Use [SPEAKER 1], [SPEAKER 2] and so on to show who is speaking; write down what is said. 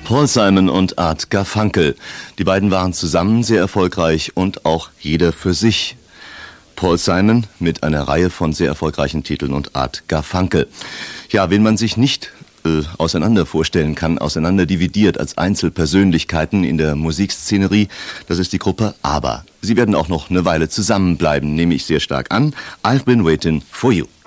[SPEAKER 1] Paul Simon und Art Garfunkel. Die beiden waren zusammen sehr erfolgreich und auch jeder für sich. Paul Simon mit einer Reihe von sehr erfolgreichen Titeln und Art Garfunkel. Ja, wen man sich nicht auseinander vorstellen kann, auseinander dividiert als Einzelpersönlichkeiten in der Musikszenerie, das ist die Gruppe ABBA. Sie werden auch noch eine Weile zusammenbleiben, nehme ich sehr stark an. I've been waiting for you.